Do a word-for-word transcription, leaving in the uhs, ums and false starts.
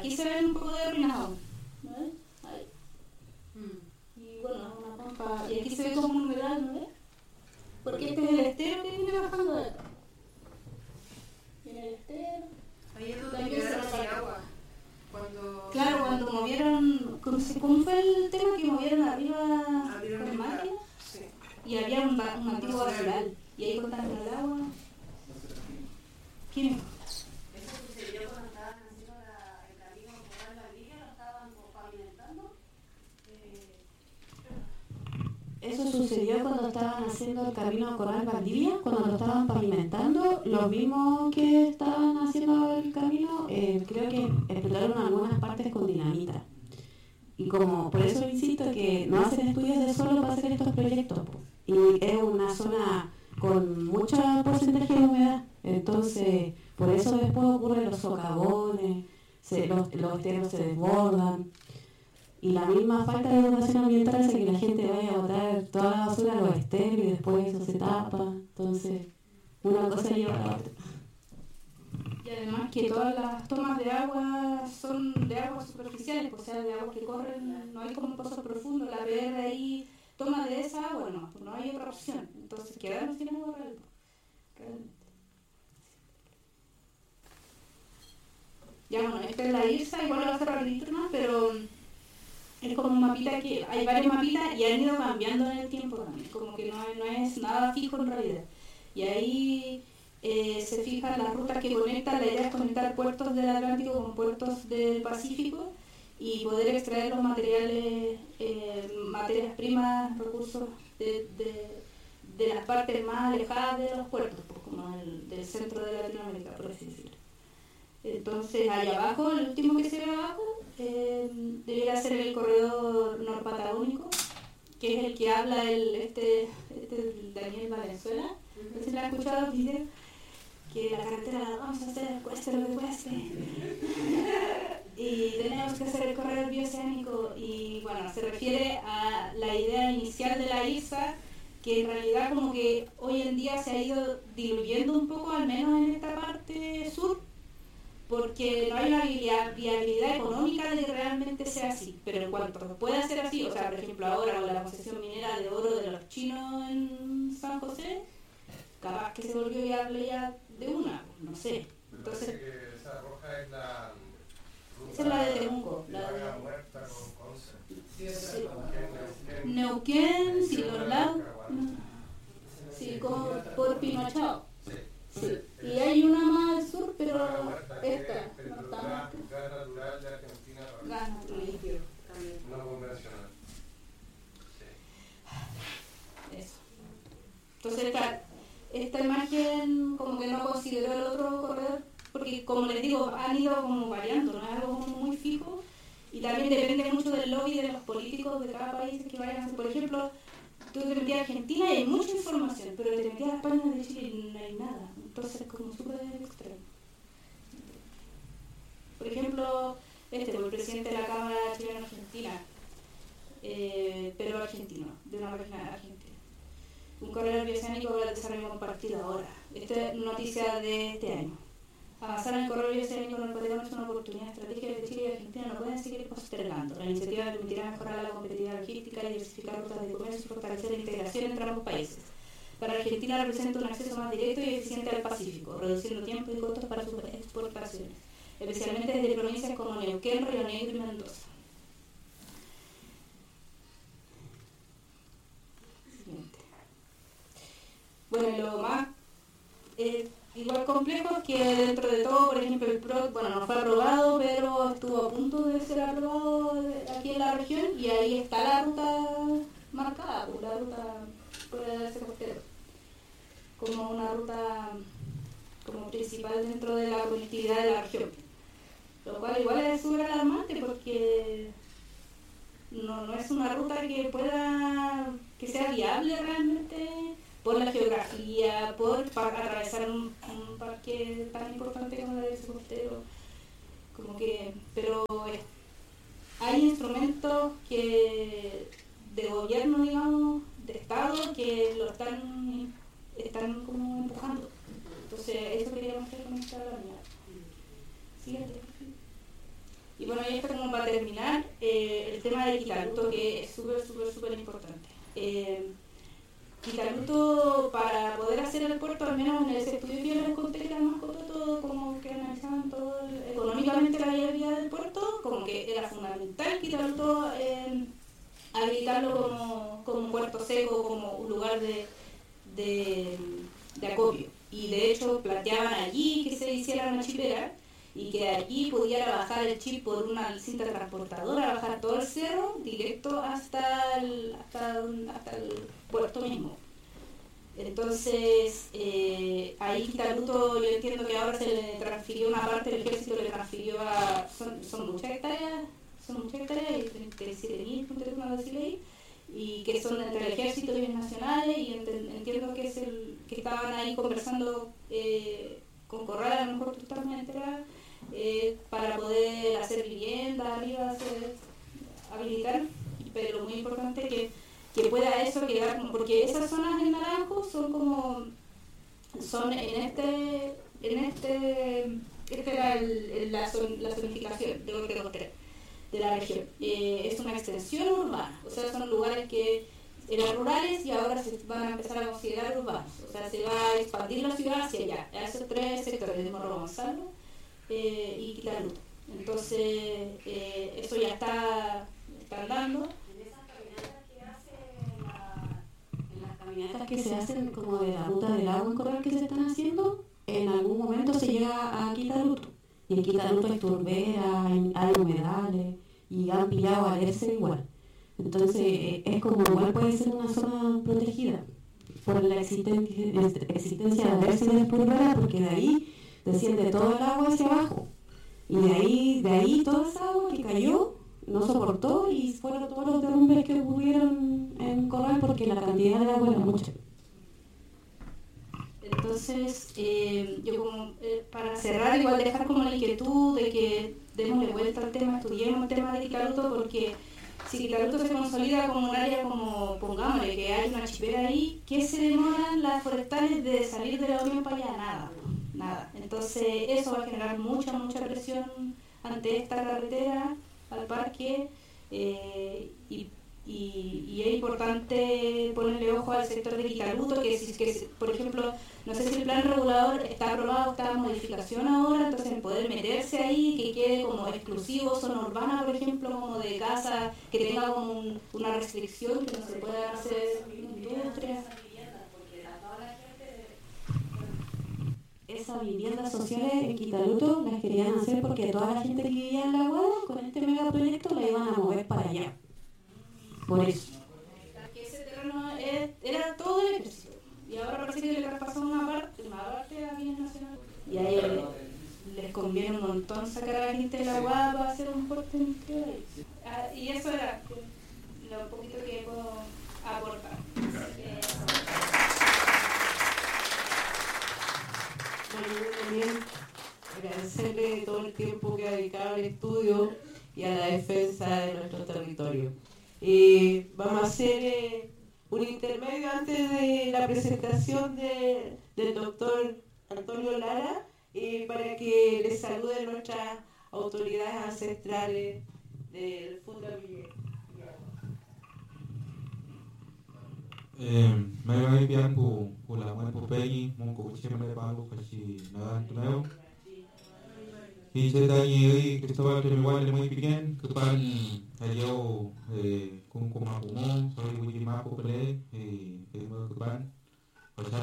aquí se ven un poco de ruinas, ¿no ves? Ahí. Mm. Y bueno, una pampa, y aquí se ve como un humedal, ¿no ves? Porque este es el estero que viene bajando de acá. Viene el estero. Ahí es donde quedaron sin agua. Cuando claro, cuando movieron, ¿cómo fue el tema que movieron arriba con máquinas? Sí. Y había un, un antiguo basural, y ahí cortaron el agua. ¿Quién? Eso sucedió cuando estaban haciendo la, el camino por la villa, lo estaban pavimentando. Eh... Eso sucedió cuando estaban haciendo el camino Corral Valdivia, cuando lo estaban pavimentando. Los mismos que estaban haciendo el camino, eh, creo que explotaron algunas partes con dinamita. Y como, por eso insisto que no hacen estudios de suelo para hacer estos proyectos. Po. Y es una zona con mucho porcentaje de humedad. Entonces, por eso después ocurren los socavones, se, los, los esteros se desbordan. Y la misma falta de educación ambiental hace que la gente vaya a botar toda la basura a los esteros y después eso se tapa. Entonces, una cosa lleva a la otra. Y además que todas las tomas de agua son de aguas superficiales, o sea, de aguas que corren, no hay como un pozo profundo, la P R ahí toma de esa agua, no, no hay otra opción. Entonces quedaron sin agua realmente. Ya bueno, esta es la IRSA, igual lo va a hacer rapidito más, pero es como un mapita que hay varios mapitas y han ido cambiando en el tiempo también, como que no, no es nada fijo en realidad. Y ahí eh, se fijan las rutas que conectan, la idea es conectar puertos del Atlántico con puertos del Pacífico y poder extraer los materiales, eh, materias primas, recursos de, de, de las partes más alejadas de los puertos, pues, como el, del centro de Latinoamérica, por así decirlo. Entonces, ahí abajo, el último que se ve abajo, eh, debería ser el corredor norpatagónico, que es el que habla el este, este Daniel Valenzuela. No sé si lo han escuchado los videos, que la carretera la vamos a hacer, cueste lo que cueste. Y tenemos que hacer el corredor bioceánico, y bueno, se refiere a la idea inicial de la IRSA, que en realidad como que hoy en día se ha ido diluyendo un poco, al menos en esta parte sur, porque no hay una viabilidad económica de que realmente sea así, pero en cuanto pueda ser así, o sea, por ejemplo ahora con la concesión minera de oro de los chinos en San José, capaz que se volvió viable ya de una, no sé. Entonces, que esa roja es la ruta, esa es la de Temuco, la de la muerta con Conce. Sí, sí. Neuquén, sí, los lados, sí, como por Pinochao. Sí. Y hay una más al sur, pero esta no está más. Gas natural de Argentina. Gas natural limpio. No convencional. Eso. Entonces esta, esta imagen como que no consideró el otro corredor, porque como les digo, han ido como variando, no es algo como muy fijo, y también depende mucho del lobby de los políticos de cada país que vayan a hacer. Por ejemplo, tú te metías a Argentina y hay mucha información, pero te metías a España de Chile y no hay nada. Entonces es como súper extremo. Por ejemplo, este, el presidente de la Cámara Chilena-Argentina, eh, pero argentino, de una región argentina. Un corredor bioceánico para el desarrollo compartido ahora. Esta es noticia de este año. Avanzar en el corredor bioceánico en el Patagón es una oportunidad estratégica que Chile y Argentina no pueden seguir postergando. La iniciativa permitirá mejorar la competitividad logística y diversificar rutas de comercio y fortalecer la integración entre ambos países. Para Argentina representa un acceso más directo y eficiente al Pacífico, reduciendo tiempo y costos para sus exportaciones, especialmente desde provincias como Neuquén, Río Negro y Mendoza. Siguiente. Bueno, lo más eh, igual complejo es que dentro de todo, por ejemplo, el P R O D, bueno, no fue aprobado, pero estuvo a punto de ser aprobado aquí en la región, y ahí está la ruta marcada, pues, la ruta por el costero, como una ruta como principal dentro de la conectividad de la región, lo cual igual es súper alarmante porque no, no es una ruta que pueda, que sea viable realmente por la geografía, por para atravesar un, un parque tan importante como el costero, como que, pero es, hay instrumentos que de gobierno, digamos, de Estado, que lo están están como empujando. Entonces eso quería mostrar con esta línea. Siguiente. Y bueno, y esto como para terminar, eh, el tema de Quitaluto, que es súper, súper, súper importante. Eh, Quitaluto, para poder hacer el puerto, al menos en ese estudio que yo les conté, que era más todo, como que analizaban todo el, económicamente la viabilidad del puerto, como que era fundamental Quitaluto eh, habilitarlo como, como un puerto seco, como un lugar de, de, de acopio. Y de hecho planteaban allí que se hiciera una chipera y que de allí pudiera bajar el chip por una cinta transportadora, bajar todo el cerro directo hasta el, hasta, hasta el puerto mismo. Entonces, eh, ahí Quitaluto, yo entiendo que ahora se le transfirió una parte del ejército, le transfirió a, son, son muchas hectáreas, son muchas hectáreas, treinta y siete mil, no decirle ahí, y que son entre el ejército y los nacionales, y ent- entiendo que es el que estaban ahí conversando eh, con Corral, a lo mejor tú estás muy enterada, eh, para poder hacer viviendas arriba, hacer, habilitar, pero lo muy importante que que pueda eso quedar, porque esas zonas en naranjo son como, son en este, en este, esta era el, el, la, zon, la zonificación de Corte Costera de la región. Eh, es una extensión urbana, o sea, son lugares que eran rurales y ahora se van a empezar a considerar urbanos, o sea, se va a expandir la ciudad hacia allá, a esos tres sectores de Morro Gonzalo eh, y Quitaluto. Entonces, eh, eso ya está, está andando. Caminatas que se hacen como de la ruta del agua en Corral que se están haciendo, en algún momento se llega a Quitaluto. Y en Quitaluto hay turbera, hay, hay humedales y han pillado a Alerce igual. Entonces es como igual puede ser una zona protegida por la existencia, existencia de Alerce y de turbera, porque de ahí desciende todo el agua hacia abajo. Y de ahí, de ahí toda esa agua que cayó no soportó y fueron todos los derrumbes que ocurrieron en Corral porque la cantidad de agua era mucha. Entonces, eh, yo como eh, para cerrar, igual dejar como la inquietud de que démosle vuelta al tema, estudiemos el tema de Quitaluto, porque si Quitaluto se consolida como un área como, pongámosle, que hay una chipera ahí, ¿qué se demoran las forestales de salir de la Unión para allá? Nada, nada. Entonces, eso va a generar mucha, mucha presión ante esta carretera, al parque, eh, y, y, y es importante ponerle ojo al sector de Quitaluto, que, si, que por ejemplo, no sé si el plan regulador está aprobado, está en modificación ahora, entonces poder meterse ahí, que quede como exclusivo, zona urbana, por ejemplo, como de casa, que tenga como un, una restricción, que no se pueda hacer industria. Esas viviendas sociales en Quitaluto las querían hacer porque toda la gente que vivía en la Guada con este megaproyecto la iban a mover para allá. Por eso. Que ese terreno es, era todo el ejército. Y ahora parece que le traspasó una parte, una parte a bienes nacionales. Y a ellos les, les conviene un montón sacar a la gente de la Guada para hacer un puerto industrial. Ah, y eso era lo poquito que puedo aportar. Eh, Bueno, yo también agradecerle todo el tiempo que ha dedicado al estudio y a la defensa de nuestro territorio. Eh, vamos a hacer eh, un intermedio antes de la presentación de, del doctor Antonio Lara, eh, para que les saluden nuestras autoridades ancestrales del Fondo Miguel. May may biyan po ulangan po peyi mong ko chimle pango kasi na tunayo. Hije dai Cristóbal de Miguel muy bien kepan ayo eh kung kumakumo sorry wiji mapo pele eh kepan